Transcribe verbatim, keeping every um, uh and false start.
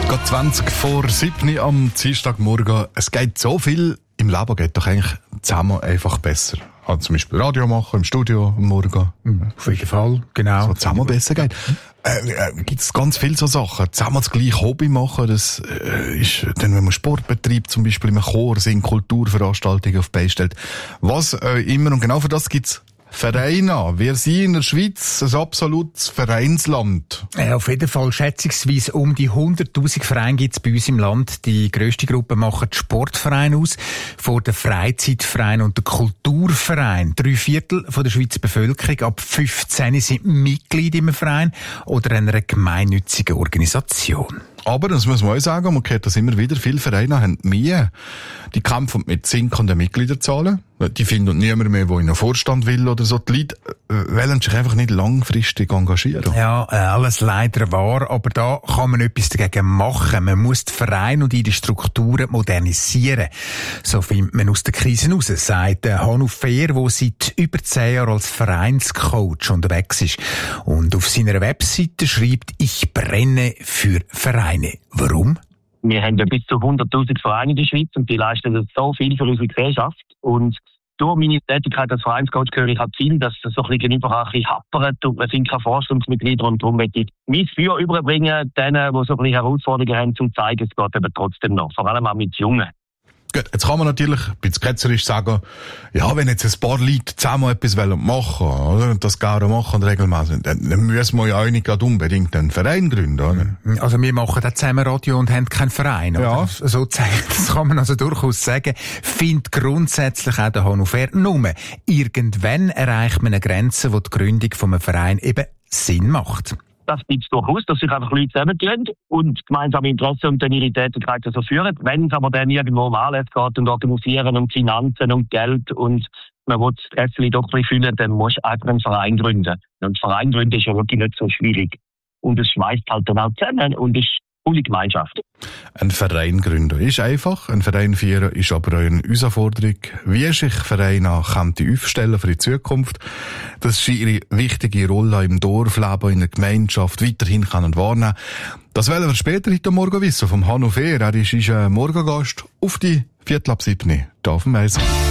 Gerade zwanzig vor sieben am Dienstagmorgen. Es geht so viel, im Leben geht doch eigentlich zusammen einfach besser. Also zum Beispiel Radio machen, im Studio am Morgen. Auf jeden Fall, genau. So zusammen besser geht. Äh, äh, gibt es ganz viele so Sachen. Zusammen das gleiche Hobby machen, das äh, ist dann, wenn man Sport betreibt, zum Beispiel im Chor, sind Kulturveranstaltungen auf die Beine stellt. Was äh, immer, und genau für das gibt's Vereine. Wir sind in der Schweiz ein absolutes Vereinsland. Ja, auf jeden Fall schätzungsweise um die hunderttausend Vereine gibt es bei uns im Land. Die grösste Gruppe machen die Sportvereine aus, vor den Freizeitvereinen und den Kulturvereinen. Drei Viertel von der Schweizer Bevölkerung ab fünfzehn sind Mitglied im Verein oder einer gemeinnützigen Organisation. Aber, das muss man auch sagen, man hört das immer wieder, viele Vereine haben mehr. Die kämpfen mit sinkenden Mitgliederzahlen. Die finden niemand mehr, der in einen Vorstand will oder so. Die Leute äh, wollen sich einfach nicht langfristig engagieren. Ja, alles leider wahr, aber da kann man etwas dagegen machen. Man muss die Vereine und ihre Strukturen modernisieren. So findet man aus der Krise raus, sagt Hanno Fehr, der seit über zehn Jahren als Vereinscoach unterwegs ist. Und auf seiner Webseite schreibt, ich brenne für Vereine. Warum? Wir haben ja bis zu hunderttausend Vereine in der Schweiz und die leisten so viel für unsere Gesellschaft. Und durch meine Tätigkeit als Vereinscoach höre ich halt viel, dass es so ein bisschen gegenüber ein bisschen happert und wir sind keine Vorstandsmitglieder und darum möchte ich mein Feuer überbringen, denen, die so ein bisschen Herausforderungen haben, zum zeigen, es geht eben trotzdem noch, vor allem auch mit Jungen. Gut, jetzt kann man natürlich ein bisschen ketzerisch sagen, ja, wenn jetzt ein paar Leute zusammen etwas machen wollen, oder, und das gerne machen regelmäßig, dann, dann müssen wir ja auch nicht gerade unbedingt einen Verein gründen, oder? Also wir machen da zusammen Radio und haben keinen Verein, oder? Ja. So, das kann man also durchaus sagen. Findet grundsätzlich auch der Hanno Fehr nur, irgendwann erreicht man eine Grenze, wo die Gründung von einem Verein eben Sinn macht. Das gibt es durchaus, dass sich einfach Leute zusammentun und gemeinsame Interessen und dann ihre Tätigkeiten so führen. Wenn es aber dann irgendwo um Anlässe geht und Organisieren und Finanzen und Geld und man will das Kästchen doch ein bisschen füllen, dann muss du einfach einen Verein gründen. Und einen Verein gründen ist ja wirklich nicht so schwierig. Und es schweißt halt dann auch zusammen und ist coole Gemeinschaft. Ein Verein gründen ist einfach, ein Verein führen ist aber auch eine Herausforderung. Wie sich Vereine aufstellen für die Zukunft, dass sie ihre wichtige Rolle im Dorfleben, in der Gemeinschaft weiterhin können wahrnehmen. Das wollen wir später heute Morgen wissen vom Hanno Fehr. Er ist ein Morgengast auf die Viertel ab sieben hier auf dem Eis.